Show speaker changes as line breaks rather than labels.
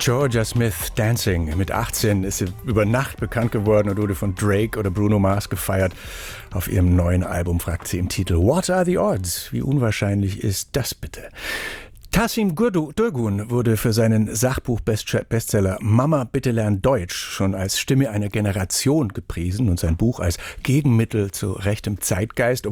Georgia Smith, Dancing. Mit 18 ist sie über Nacht bekannt geworden und wurde von Drake oder Bruno Mars gefeiert. Auf ihrem neuen Album fragt sie im Titel What are the odds? Wie unwahrscheinlich ist das bitte? Tasim Gürgun wurde für seinen Sachbuch-Bestseller Mama, bitte lern Deutsch schon als Stimme einer Generation gepriesen und sein Buch als Gegenmittel zu rechtem Zeitgeist.